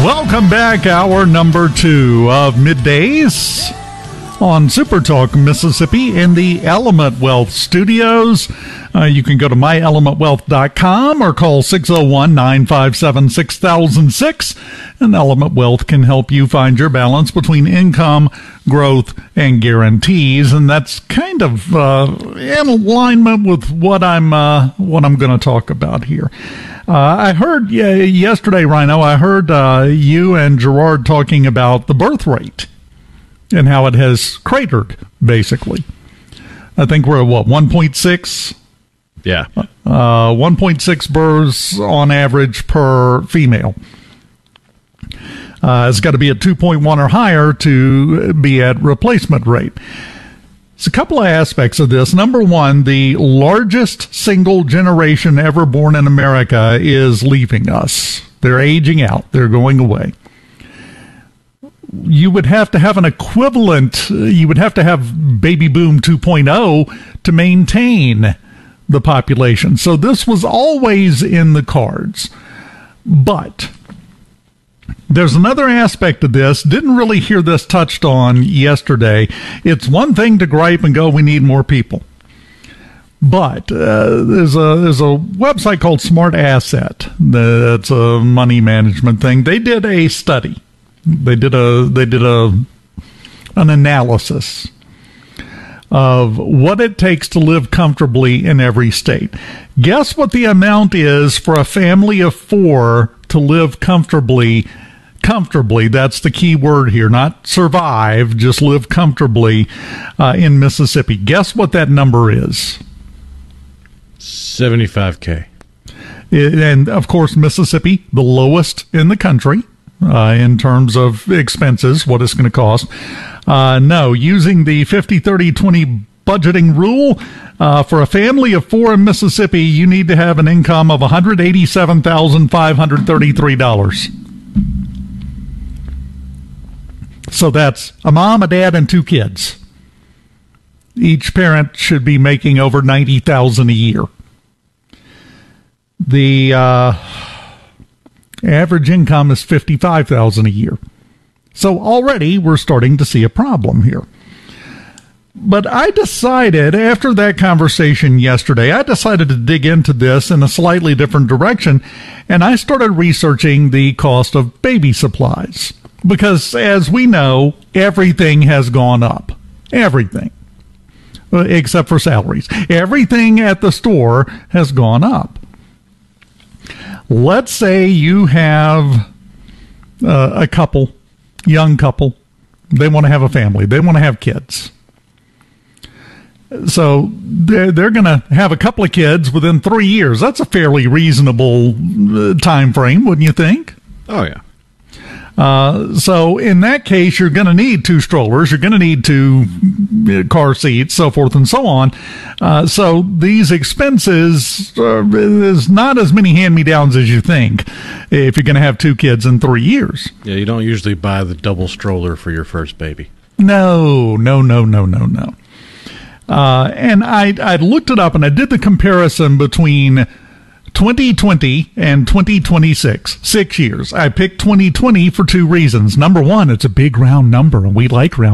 Welcome back, hour number 2 of Middays on Super Talk Mississippi in the Element Wealth Studios. You can go to myelementwealth.com or call 601-957-6006, and Element Wealth can help you find your balance between income, growth, and guarantees. And that's kind of in alignment with what I'm going to talk about here. I heard yesterday, Rhino, I heard you and Gerard talking about the birth rate and how it has cratered, basically. I think we're at, 1.6? Yeah. 1.6 births on average per female. It's got to be at 2.1 or higher to be at replacement rate. There's a couple of aspects of this. Number one, the largest single generation ever born in America is leaving us. They're aging out. They're going away. You would have to have an equivalent. You would have to have baby boom 2.0 to maintain the population. So this was always in the cards. But there's another aspect of this. Didn't really hear this touched on yesterday. It's one thing to gripe and go, we need more people. But there's a website called Smart Asset. That's a money management thing. They did a study. They did an analysis of what it takes to live comfortably in every state. Guess what the amount is for a family of 4 to live comfortably. Comfortably, that's the key word here, not survive, just live comfortably in Mississippi. Guess what that number is? $75K. And, of course, Mississippi, the lowest in the country in terms of expenses, what it's going to cost. No, using the 50-30-20 budgeting rule, for a family of 4 in Mississippi, you need to have an income of $187,533. So that's a mom, a dad, and 2 kids. Each parent should be making over $90,000 a year. The average income is $55,000 a year. So already we're starting to see a problem here. But I decided, after that conversation yesterday, I decided to dig into this in a slightly different direction, and I started researching the cost of baby supplies. Because, as we know, everything has gone up. Everything. Except for salaries. Everything at the store has gone up. Let's say you have a couple, young couple. They want to have a family. They want to have kids. So they're going to have a couple of kids within 3 years. That's a fairly reasonable time frame, wouldn't you think? Oh, yeah. So in that case, you're going to need 2 strollers. You're going to need 2 car seats, so forth and so on. So these expenses, is not as many hand-me-downs as you think if you're going to have 2 kids in 3 years. Yeah, you don't usually buy the double stroller for your first baby. No. And I looked it up and I did the comparison between 2020 and 2026, 6 years. I picked 2020 for 2 reasons. Number one, it's a big round number, and we like round